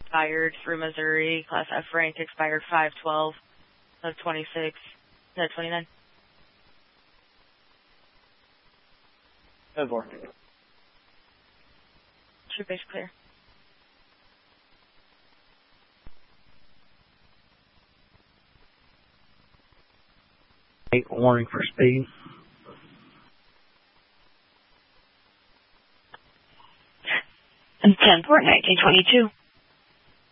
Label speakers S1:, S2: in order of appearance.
S1: expired through Missouri. Class F rank expired 5/12 of 26. 29.
S2: 10-4.
S1: True base clear.
S3: Warning for speed.
S4: And 10-4, 1922.